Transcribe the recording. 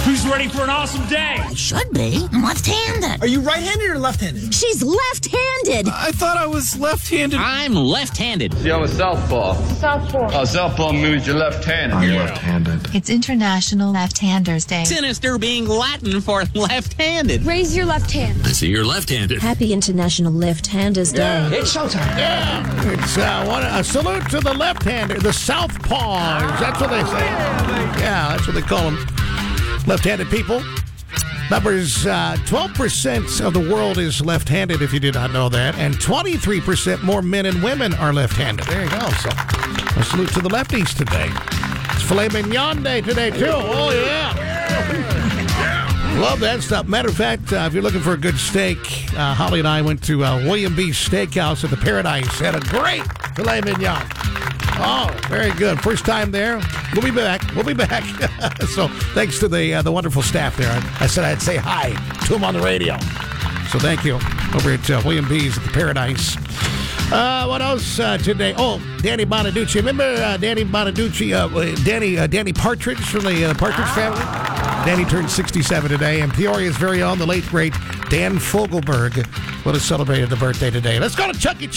Who's ready for an awesome day? I should be. I'm left-handed. Are you right-handed or left-handed? She's left-handed. I thought I was left-handed. I'm left-handed. See, I'm a southpaw. Southpaw. Southpaw means you're left-handed. I'm left-handed. It's International Left-Handers Day. Sinister being Latin for left-handed. Raise your left hand. I see you're left-handed. Happy International Left-Handers Day. It's showtime. Yeah, it's a salute to the left-hander, the southpaws. That's what they say. Yeah, that's what they call them. Left-handed people. Numbers, 12% of the world is left-handed, if you did not know that, and 23% more men and women are left-handed. There you go. So, a salute to the lefties today. It's filet mignon day today, too. Oh, yeah. Love that stuff. Matter of fact, if you're looking for a good steak, Holly and I went to William B. Steakhouse at the Paradise. Had a great filet mignon. Oh, very good. First time there. We'll be back. So thanks to the wonderful staff there. I said I'd say hi to them on the radio. So thank you over at William B's at the Paradise. What else today? Oh, Danny Bonaducci. Remember Danny Bonaducci? Danny Partridge from the Partridge family? Danny turned 67 today, and Peoria's very own, the late, great Dan Fogelberg would have celebrated the birthday today. Let's go to Chuck E. Cheese.